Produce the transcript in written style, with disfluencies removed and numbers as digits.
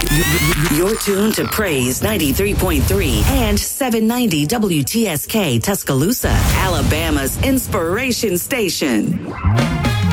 You're tuned to Praise 93.3 and 790 WTSK Tuscaloosa, Alabama's inspiration station.